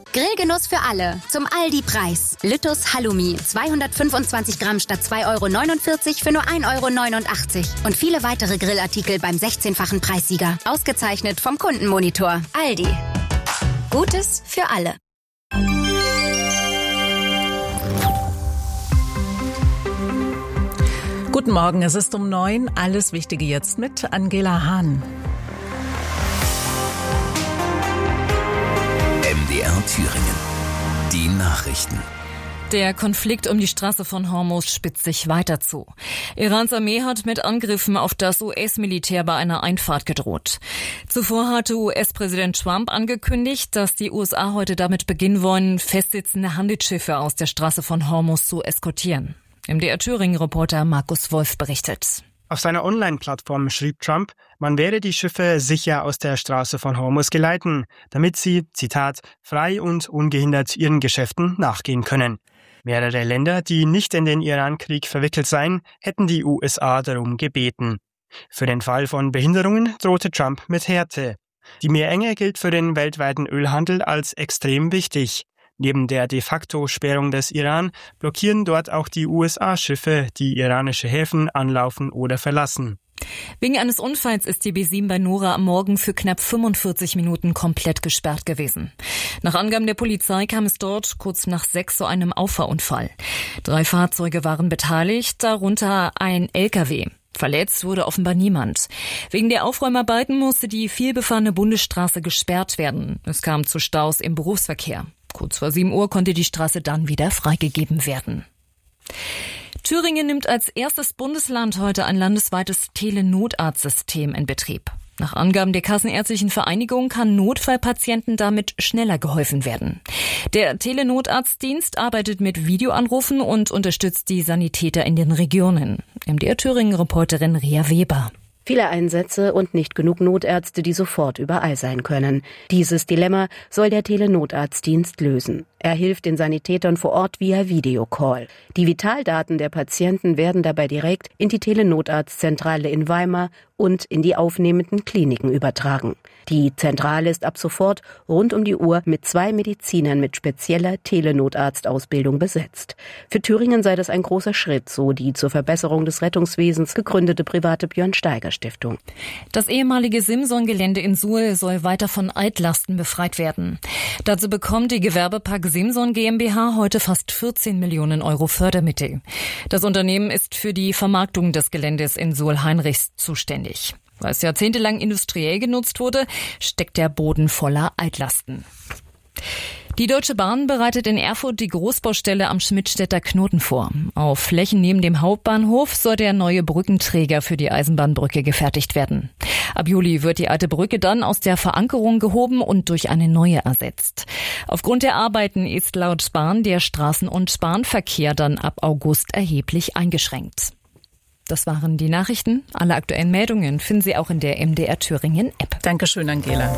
Grillgenuss für alle. Zum Aldi-Preis. Lüttus Halloumi. 225 Gramm statt 2,49 € für nur 1,89 € Und viele weitere Grillartikel beim 16-fachen Preissieger. Ausgezeichnet vom Kundenmonitor. Aldi. Gutes für alle. Guten Morgen, es ist um 9. Alles Wichtige jetzt mit Angela Hahn. MDR Thüringen. Die Nachrichten. Der Konflikt um die Straße von Hormuz spitzt sich weiter zu. Irans Armee hat mit Angriffen auf das US-Militär bei einer Einfahrt gedroht. Zuvor hatte US-Präsident Trump angekündigt, dass die USA heute damit beginnen wollen, festsitzende Handelsschiffe aus der Straße von Hormuz zu eskortieren. MDR Thüringen-Reporter Markus Wolf berichtet. Auf seiner Online-Plattform schrieb Trump, man werde die Schiffe sicher aus der Straße von Hormuz geleiten, damit sie, Zitat, frei und ungehindert ihren Geschäften nachgehen können. Mehrere Länder, die nicht in den Iran-Krieg verwickelt seien, hätten die USA darum gebeten. Für den Fall von Behinderungen drohte Trump mit Härte. Die Meerenge gilt für den weltweiten Ölhandel als extrem wichtig. Neben der de facto Sperrung des Iran blockieren dort auch die USA-Schiffe, die iranische Häfen anlaufen oder verlassen. Wegen eines Unfalls ist die B7 bei Nora am Morgen für knapp 45 Minuten komplett gesperrt gewesen. Nach Angaben der Polizei kam es dort kurz nach 6 zu einem Auffahrunfall. 3 Fahrzeuge waren beteiligt, darunter ein LKW. Verletzt wurde offenbar niemand. Wegen der Aufräumarbeiten musste die vielbefahrene Bundesstraße gesperrt werden. Es kam zu Staus im Berufsverkehr. Kurz vor 7 Uhr konnte die Straße dann wieder freigegeben werden. Thüringen nimmt als erstes Bundesland heute ein landesweites Telenotarztsystem in Betrieb. Nach Angaben der Kassenärztlichen Vereinigung kann Notfallpatienten damit schneller geholfen werden. Der Telenotarztdienst arbeitet mit Videoanrufen und unterstützt die Sanitäter in den Regionen. MDR Thüringen-Reporterin Ria Weber. Viele Einsätze und nicht genug Notärzte, die sofort überall sein können. Dieses Dilemma soll der Telenotarztdienst lösen. Er hilft den Sanitätern vor Ort via Videocall. Die Vitaldaten der Patienten werden dabei direkt in die Telenotarztzentrale in Weimar und in die aufnehmenden Kliniken übertragen. Die Zentrale ist ab sofort rund um die Uhr mit 2 Medizinern mit spezieller Telenotarztausbildung besetzt. Für Thüringen sei das ein großer Schritt, so die zur Verbesserung des Rettungswesens gegründete private Björn-Steiger-Stiftung. Das ehemalige Simson-Gelände in Suhl soll weiter von Altlasten befreit werden. Dazu bekommt die Gewerbepark Simson GmbH heute fast 14 Millionen € Fördermittel. Das Unternehmen ist für die Vermarktung des Geländes in Suhl-Heinrichs zuständig. Weil es jahrzehntelang industriell genutzt wurde, steckt der Boden voller Altlasten. Die Deutsche Bahn bereitet in Erfurt die Großbaustelle am Schmidtstädter Knoten vor. Auf Flächen neben dem Hauptbahnhof soll der neue Brückenträger für die Eisenbahnbrücke gefertigt werden. Ab Juli wird die alte Brücke dann aus der Verankerung gehoben und durch eine neue ersetzt. Aufgrund der Arbeiten ist laut Bahn der Straßen- und Bahnverkehr dann ab August erheblich eingeschränkt. Das waren die Nachrichten. Alle aktuellen Meldungen finden Sie auch in der MDR Thüringen App. Dankeschön, Angela.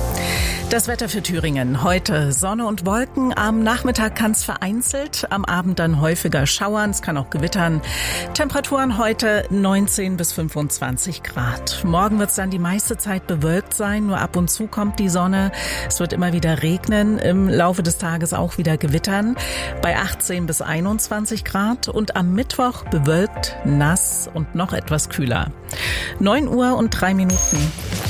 Das Wetter für Thüringen. Heute Sonne und Wolken. Am Nachmittag kann es vereinzelt, am Abend dann häufiger schauern. Es kann auch gewittern. Temperaturen heute 19 bis 25 Grad. Morgen wird es dann die meiste Zeit bewölkt sein. Nur ab und zu kommt die Sonne. Es wird immer wieder regnen. Im Laufe des Tages auch wieder gewittern. Bei 18 bis 21 Grad. Und am Mittwoch bewölkt, nass und noch etwas kühler. 9 Uhr und 3 Minuten.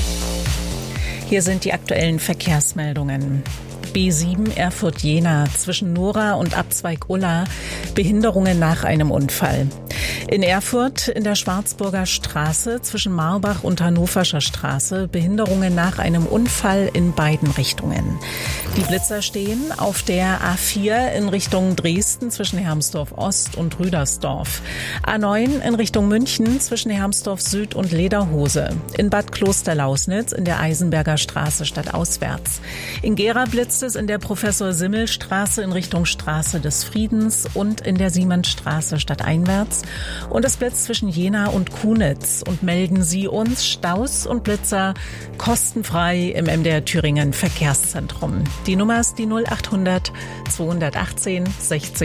Hier sind die aktuellen Verkehrsmeldungen. B7 Erfurt-Jena zwischen Nora und Abzweig Ulla. Behinderungen nach einem Unfall. In Erfurt in der Schwarzburger Straße zwischen Marbach und Hannoverscher Straße Behinderungen nach einem Unfall in beiden Richtungen. Die Blitzer stehen auf der A4 in Richtung Dresden zwischen Hermsdorf Ost und Rüdersdorf. A9 in Richtung München zwischen Hermsdorf Süd und Lederhose. In Bad Klosterlausnitz in der Eisenberger Straße stadtauswärts. In Gera blitzt es in der Professor-Simmel-Straße in Richtung Straße des Friedens und in der Siemensstraße stadteinwärts. Und es blitzt zwischen Jena und Kunitz. Und melden Sie uns Staus und Blitzer kostenfrei im MDR Thüringen Verkehrszentrum. Die Nummer ist die 0800 218 16